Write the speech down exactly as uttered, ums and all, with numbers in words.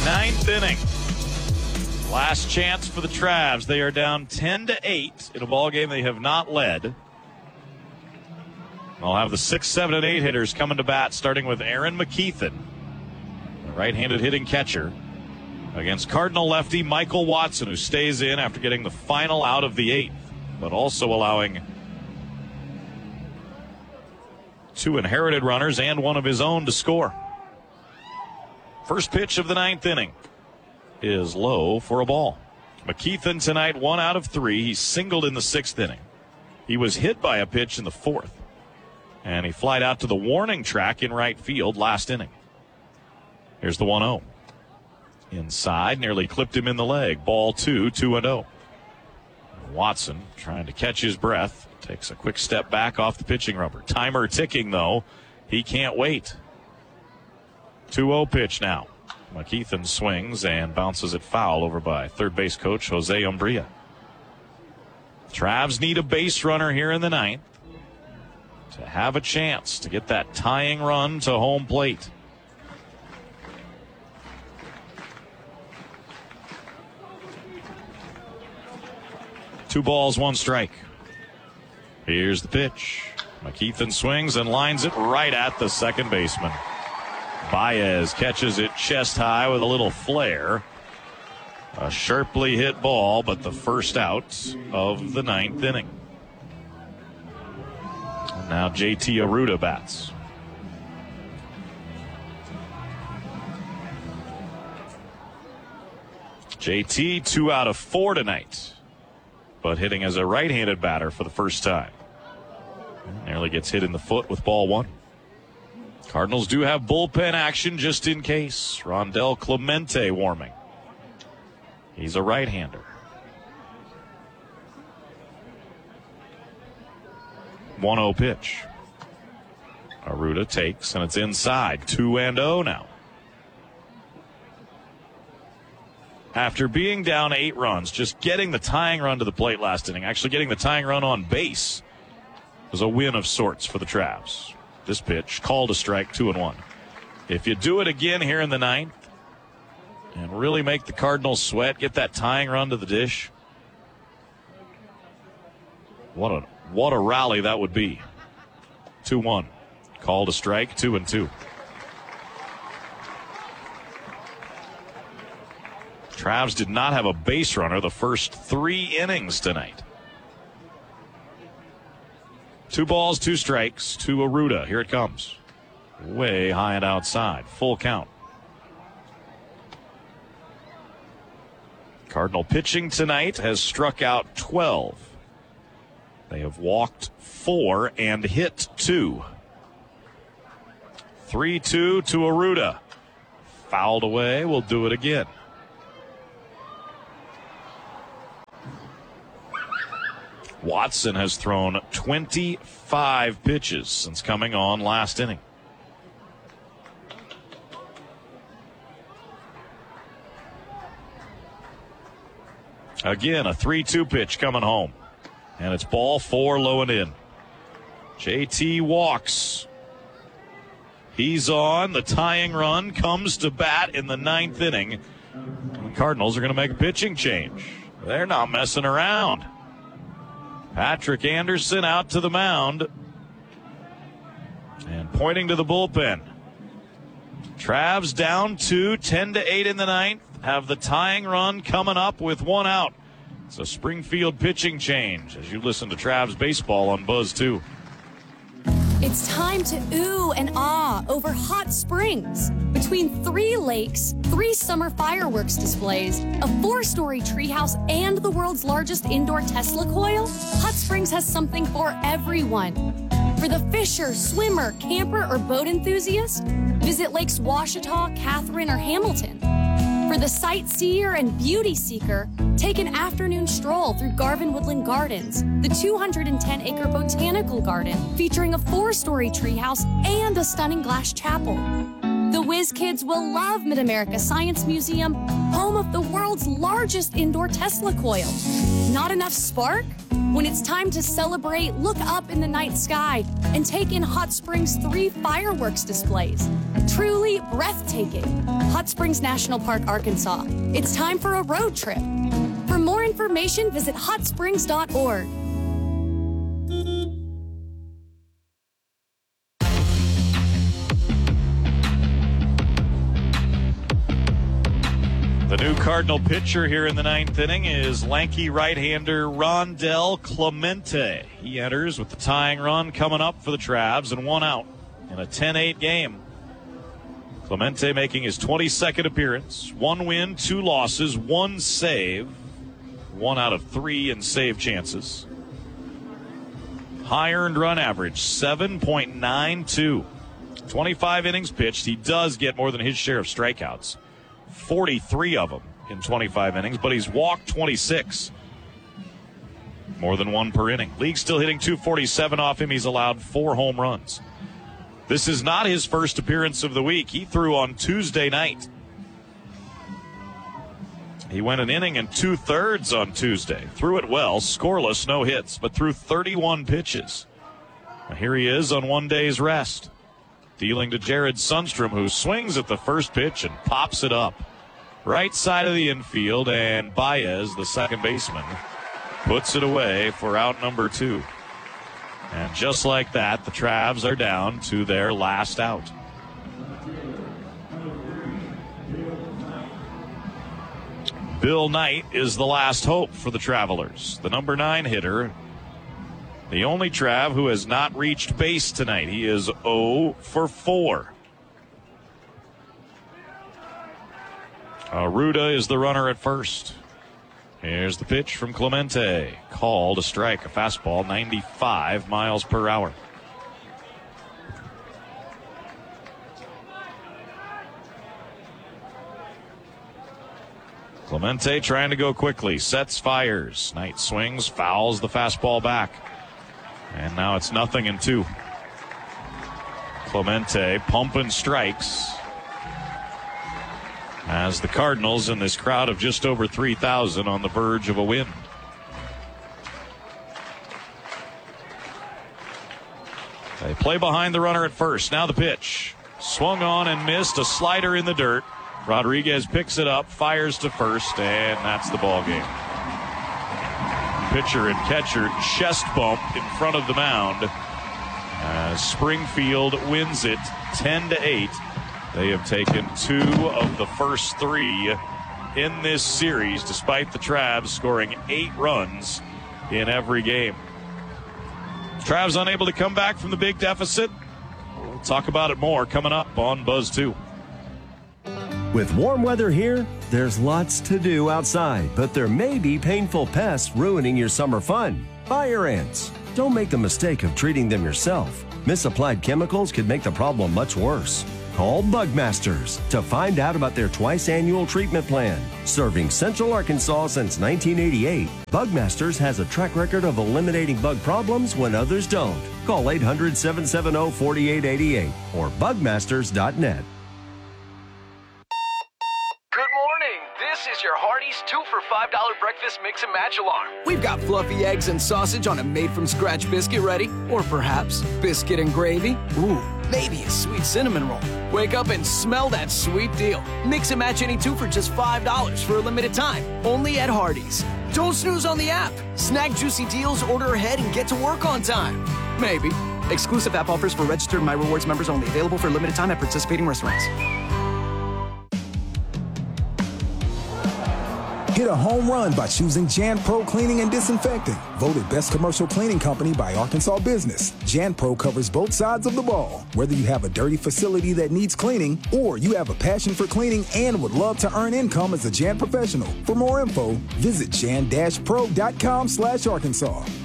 Ninth inning. Last chance for the Travs. They are down ten to eight in a ball game they have not led. I'll have the six, seven, and eight hitters coming to bat, starting with Aaron McKeithen, the right-handed hitting catcher, against Cardinal lefty Michael Watson, who stays in after getting the final out of the eighth, but also allowing two inherited runners and one of his own to score. First pitch of the ninth inning is low for a ball. McKeithen tonight, one out of three. He singled in the sixth inning. He was hit by a pitch in the fourth, and he flied out to the warning track in right field last inning. Here's the one oh. Inside, nearly clipped him in the leg. Ball two, two and oh. Watson trying to catch his breath. Takes a quick step back off the pitching rubber. Timer ticking, though. He can't wait. two oh pitch now. McKeithen swings and bounces it foul over by third base coach Jose Umbria. Travs need a base runner here in the ninth to have a chance to get that tying run to home plate. Two balls, one strike. Here's the pitch. McKeithen swings and lines it right at the second baseman. Baez catches it chest high with a little flare. A sharply hit ball, but the first out of the ninth inning. And now J T Arruda bats. J T, two out of four tonight, but hitting as a right-handed batter for the first time. Nearly gets hit in the foot with ball one. Cardinals do have bullpen action just in case. Rondell Clemente warming. He's a right-hander. one oh pitch. Arruda takes, and it's inside. two and oh now. After being down eight runs, just getting the tying run to the plate last inning, actually getting the tying run on base, was a win of sorts for the Travs. This pitch, called a strike, two and one. If you do it again here in the ninth and really make the Cardinals sweat, get that tying run to the dish, what a what a rally that would be. two one. Called a strike, two and two. Travs did not have a base runner the first three innings tonight. Two balls, two strikes to Arruda. Here it comes. Way high and outside. Full count. Cardinal pitching tonight has struck out twelve. They have walked four and hit two. three two to Arruda. Fouled away. We'll do it again. Watson has thrown twenty-five pitches since coming on last inning. Again, a three two pitch coming home. And it's ball four, low and in. J T walks. He's on. The tying run comes to bat in the ninth inning. The Cardinals are going to make a pitching change. They're not messing around. Patrick Anderson out to the mound and pointing to the bullpen. Travs down two, ten to eight in the ninth. Have the tying run coming up with one out. It's a Springfield pitching change as you listen to Travs baseball on Buzz two. It's time to ooh and ah over Hot Springs. Between three lakes, three summer fireworks displays, a four-story treehouse, and the world's largest indoor Tesla coil, Hot Springs has something for everyone. For the fisher, swimmer, camper, or boat enthusiast, visit Lakes Washita, Catherine, or Hamilton. For the sightseer and beauty seeker, take an afternoon stroll through Garvin Woodland Gardens, the two hundred ten acre botanical garden featuring a four-story treehouse and a stunning glass chapel. The Whiz Kids will love Mid-America Science Museum, home of the world's largest indoor Tesla coil. Not enough spark? When it's time to celebrate, look up in the night sky and take in Hot Springs' three fireworks displays. Truly breathtaking. Hot Springs National Park, Arkansas. It's time for a road trip. For more information, visit hot springs dot org. The new Cardinal pitcher here in the ninth inning is lanky right-hander Rondell Clemente. He enters with the tying run coming up for the Travs and one out in a ten eight game. Clemente making his twenty-second appearance. One win, two losses, one save. One out of three in save chances. High earned run average, seven point nine two. twenty-five innings pitched. He does get more than his share of strikeouts. forty-three of them in twenty-five innings, but he's walked twenty-six. More than one per inning. League still hitting two forty-seven off him. He's allowed four home runs. This is not his first appearance of the week. He threw on Tuesday night. He went an inning and two-thirds on Tuesday. Threw it well, scoreless, no hits, but threw thirty-one pitches. Now here he is on one day's rest. Dealing to Jared Sundstrom, who swings at the first pitch and pops it up. Right side of the infield, and Baez, the second baseman, puts it away for out number two. And just like that, the Travs are down to their last out. Bill Knight is the last hope for the Travelers. The number nine hitter, the only Trav who has not reached base tonight. He is oh for four. Arruda is the runner at first. Here's the pitch from Clemente. Called a strike, a fastball, ninety-five miles per hour. Clemente trying to go quickly. Sets, fires. Knight swings, fouls the fastball back. And now it's nothing and two. Clemente pumping strikes. As the Cardinals in this crowd of just over three thousand on the verge of a win. They play behind the runner at first. Now the pitch. Swung on and missed. A slider in the dirt. Rodriguez picks it up, fires to first, and that's the ball game. Pitcher and catcher chest bump in front of the mound. As Springfield wins it ten to eight. They have taken two of the first three in this series, despite the Travs scoring eight runs in every game. Travs unable to come back from the big deficit. We'll talk about it more coming up on Buzz two. With warm weather here, there's lots to do outside, but there may be painful pests ruining your summer fun. Fire ants. Don't make the mistake of treating them yourself. Misapplied chemicals could make the problem much worse. Call Bugmasters to find out about their twice-annual treatment plan. Serving Central Arkansas since nineteen eighty-eight, Bugmasters has a track record of eliminating bug problems when others don't. Call eight hundred, seven seven zero, four eight eight eight or bugmasters dot net. This is your Hardee's two for five dollar breakfast mix and match alarm. We've got fluffy eggs and sausage on a made-from-scratch biscuit ready. Or perhaps biscuit and gravy. Ooh, maybe a sweet cinnamon roll. Wake up and smell that sweet deal. Mix and match any two for just five dollars for a limited time. Only at Hardee's. Don't snooze on the app. Snag juicy deals, order ahead, and get to work on time. Maybe. Exclusive app offers for registered My Rewards members only. Available for a limited time at participating restaurants. Hit a home run by choosing Jan Pro Cleaning and Disinfecting. Voted best commercial cleaning company by Arkansas Business. Jan Pro covers both sides of the ball. Whether you have a dirty facility that needs cleaning or you have a passion for cleaning and would love to earn income as a Jan professional. For more info, visit jan dash pro dot com slash Arkansas.